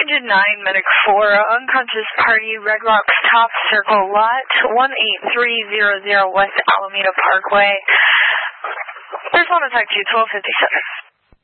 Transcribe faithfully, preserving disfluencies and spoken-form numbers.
Engine nine, Medic four, unconscious party, Red Rocks Top Circle Lot, one eight three zero zero West Alameda Parkway. There's one attack to twelve fifty-seven.